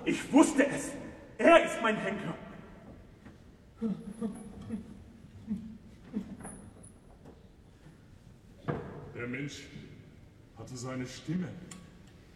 Ich wusste es. Er ist mein Henker. Der Mensch hatte seine Stimme.